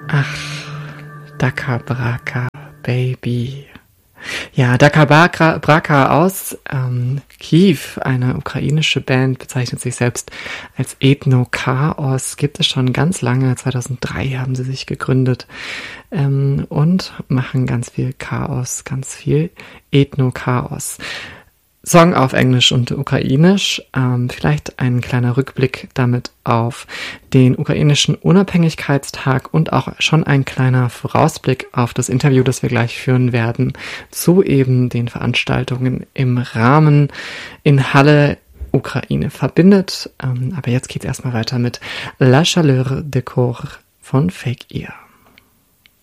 Ach, Daka Braka, Baby. Ja, Daka Braka aus Kiew, eine ukrainische Band, bezeichnet sich selbst als Ethno-Chaos, gibt es schon ganz lange, 2003 haben sie sich gegründet und machen ganz viel Chaos, ganz viel Ethno-Chaos. Song auf Englisch und Ukrainisch, vielleicht ein kleiner Rückblick damit auf den ukrainischen Unabhängigkeitstag und auch schon ein kleiner Vorausblick auf das Interview, das wir gleich führen werden, zu eben den Veranstaltungen im Rahmen in Halle Ukraine verbindet. Aber jetzt geht's erstmal weiter mit La Chaleur de Corps von Fake Ear.